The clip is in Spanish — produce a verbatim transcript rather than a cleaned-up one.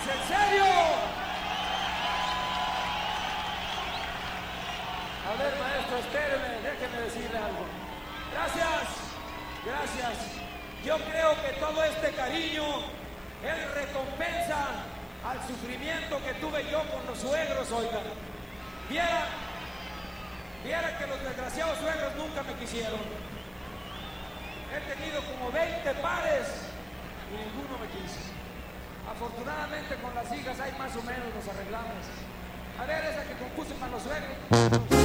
¿En serio? A ver, maestro, espéreme, déjeme decirle algo. Gracias, gracias. Yo creo que todo este cariño es recompensa al sufrimiento que tuve yo con los suegros, oiga. Viera, viera que los desgraciados suegros nunca me quisieron. He tenido como veinte pares y ninguno me quiso. Afortunadamente con las hijas hay más o menos nos arreglamos. A ver, esa que compuse para los suegros.